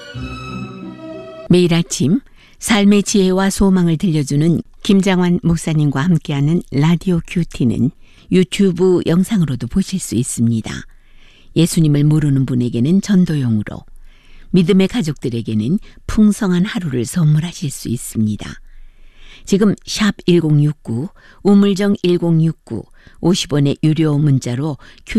매일 아침 삶의 지혜와 소망을 들려주는 김장환 목사님과 함께하는 라디오 큐티는 유튜브 영상으로도 보실 수 있습니다. 예수님을 모르는 분에게는 전도용으로, 믿음의 가족들에게는 풍성한 하루를 선물하실 수 있습니다. 지금 샵 1069, 우물정 1069, 50원의 유료 문자로